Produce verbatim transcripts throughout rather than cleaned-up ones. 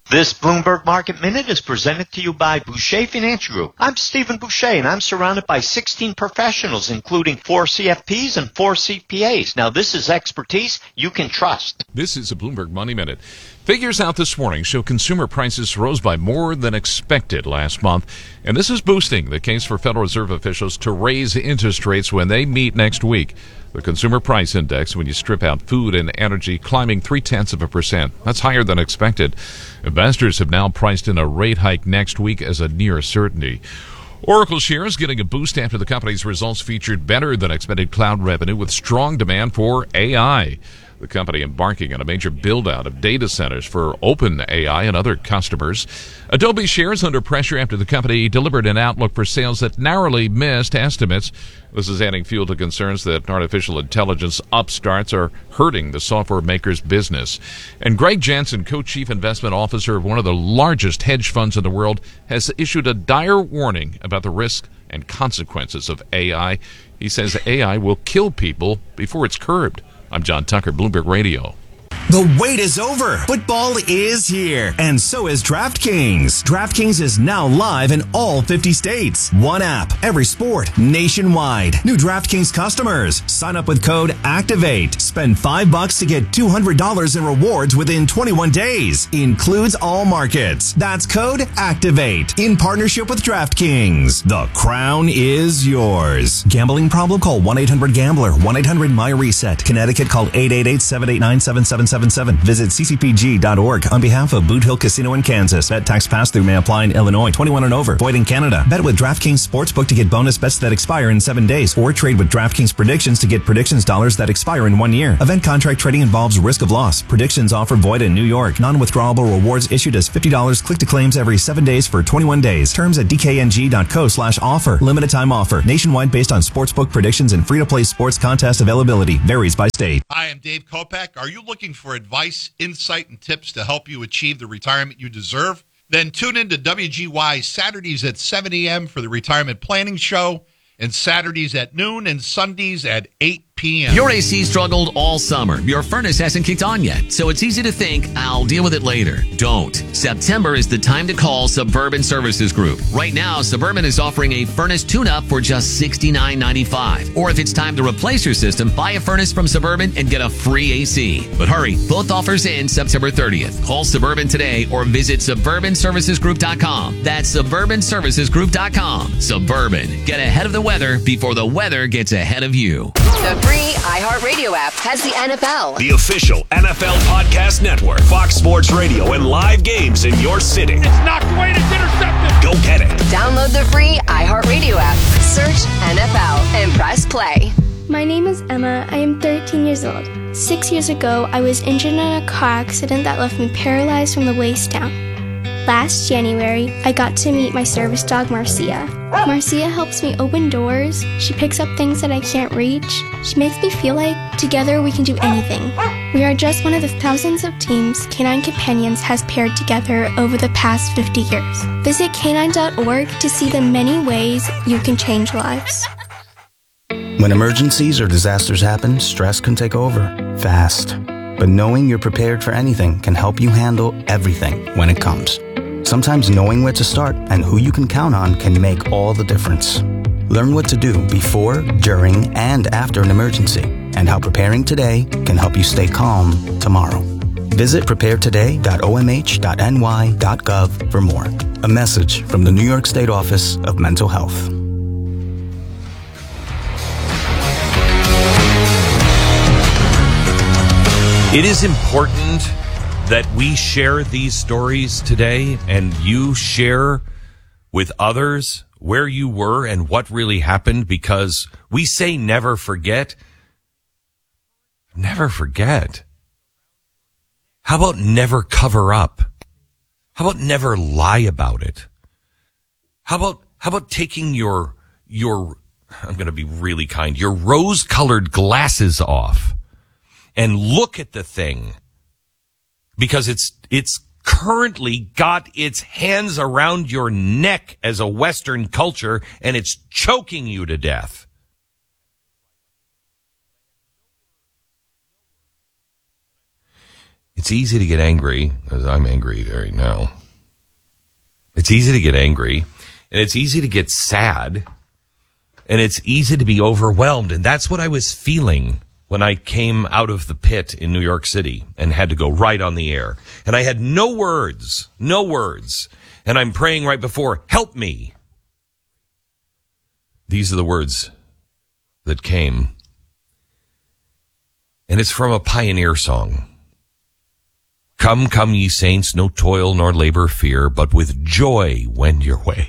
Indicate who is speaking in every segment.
Speaker 1: This Bloomberg Market Minute is presented to you by Boucher Financial Group. I'm Stephen Boucher, and I'm surrounded by sixteen professionals, including four C F Ps and four C P As. Now, this is expertise you can trust.
Speaker 2: This is a Bloomberg Money Minute. Figures out this morning show consumer prices rose by more than expected last month, and this is boosting the case for Federal Reserve officials to raise interest rates when they meet next week. The Consumer Price Index, when you strip out food and energy, climbing three-tenths of a percent. That's higher than expected. Investors have now priced in a rate hike next week as a near certainty. Oracle shares getting a boost after the company's results featured better than expected cloud revenue with strong demand for A I. The company embarking on a major build-out of data centers for OpenAI and other customers. Adobe shares under pressure after the company delivered an outlook for sales that narrowly missed estimates. This is adding fuel to concerns that artificial intelligence upstarts are hurting the software maker's business. And Greg Jansen, co-chief investment officer of one of the largest hedge funds in the world, has issued a dire warning about the risks and consequences of A I. He says A I will kill people before it's curbed. I'm John Tucker, Bloomberg Radio.
Speaker 3: The wait is over. Football is here, and so is DraftKings. DraftKings is now live in all fifty states. One app, every sport, nationwide. New DraftKings customers, sign up with code ACTIVATE. Spend five bucks to get two hundred dollars in rewards within twenty-one days. Includes all markets. That's code ACTIVATE in partnership with DraftKings. The crown is yours. Gambling problem? Call one eight hundred gambler. one eight hundred my reset. Connecticut, call eight eight eight, seven eight nine, seven seven seven seven. Visit c c p g dot org on behalf of Boot Hill Casino in Kansas. Bet tax pass-through may apply in Illinois. twenty-one and over. Void in Canada. Bet with DraftKings Sportsbook to get bonus bets that expire in seven days. Or trade with DraftKings Predictions to get predictions dollars that expire in one year. Event contract trading involves risk of loss. Predictions offer void in New York. Non-withdrawable rewards issued as fifty dollars click to claims every seven days for twenty-one days. Terms at d k n g dot co slash offer. Limited time offer. Nationwide based on sportsbook predictions and free-to-play sports contest availability. Varies by state.
Speaker 4: Hi, I'm Dave Kopak. Are you looking for advice, insight, and tips to help you achieve the retirement you deserve? Then tune in to W G Y Saturdays at seven a.m. for the Retirement Planning Show, and Saturdays at noon and Sundays at eight p.m.
Speaker 5: Your A C struggled all summer. Your furnace hasn't kicked on yet, so it's easy to think, I'll deal with it later. Don't. September is the time to call Suburban Services Group. Right now, Suburban is offering a furnace tune-up for just sixty-nine ninety-five. Or if it's time to replace your system, buy a furnace from Suburban and get a free A C. But hurry, both offers end September thirtieth. Call Suburban today or visit suburban services group dot com. That's suburban services group dot com. Suburban. Get ahead of the weather before the weather gets ahead of you.
Speaker 6: The free iHeartRadio app has the N F L.
Speaker 7: The official N F L podcast network. Fox Sports Radio and live games in your city.
Speaker 8: It's knocked away and it's intercepted.
Speaker 7: Go get it.
Speaker 6: Download the free iHeartRadio app. Search N F L and press play.
Speaker 9: My name is Emma. I am thirteen years old. Six years ago, I was injured in a car accident that left me paralyzed from the waist down. Last January, I got to meet my service dog, Marcia. Marcia helps me open doors. She picks up things that I can't reach. She makes me feel like together we can do anything. We are just one of the thousands of teams Canine Companions has paired together over the past fifty years. Visit canine dot org to see the many ways you can change lives.
Speaker 10: When emergencies or disasters happen, stress can take over fast. But knowing you're prepared for anything can help you handle everything when it comes. Sometimes knowing where to start and who you can count on can make all the difference. Learn what to do before, during, and after an emergency, and how preparing today can help you stay calm tomorrow. Visit prepare today dot o m h dot n y dot gov for more. A message from the New York State Office of Mental Health.
Speaker 11: It is important that we share these stories today and you share with others where you were and what really happened, because we say never forget. Never forget. How about never cover up? How about never lie about it? How about, how about taking your, your, I'm going to be really kind, your rose-colored glasses off and look at the thing, because it's, it's currently got its hands around your neck as a Western culture, and it's choking you to death. It's easy to get angry, as I'm angry right now. It's easy to get angry, and it's easy to get sad, and it's easy to be overwhelmed. And that's what I was feeling when I came out of the pit in New York City and had to go right on the air. And I had no words, no words. And I'm praying right before, help me. These are the words that came. And it's from a Pioneer song. Come, come, ye saints, no toil nor labor fear, but with joy wend your way.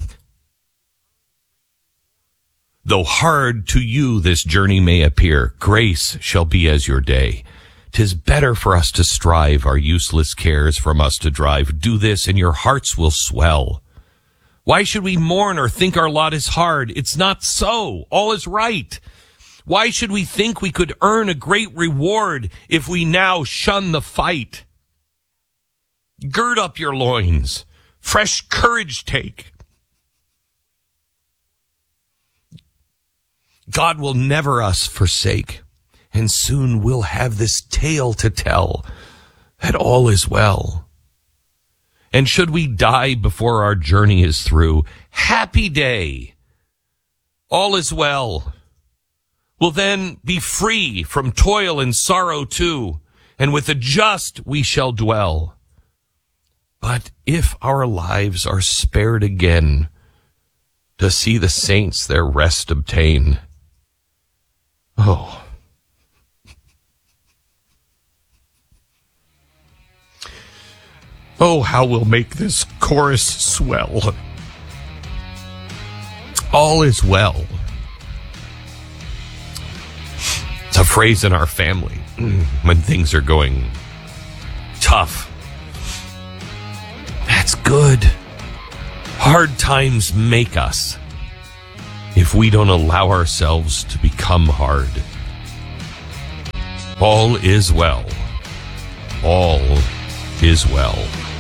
Speaker 11: Though hard to you this journey may appear, grace shall be as your day. 'Tis better for us to strive, our useless cares from us to drive. Do this, and your hearts will swell. Why should we mourn or think our lot is hard? It's not so. All is right. Why should we think we could earn a great reward if we now shun the fight? Gird up your loins. Fresh courage take. God will never us forsake, and soon we'll have this tale to tell, that all is well. And should we die before our journey is through, happy day, all is well. We'll then be free from toil and sorrow too, and with the just we shall dwell. But if our lives are spared again, to see the saints their rest obtain, oh, oh, how we'll make this chorus swell. All is well. It's a phrase in our family when things are going tough. That's good. Hard times make us if we don't allow ourselves to become hard. All is well. All is well.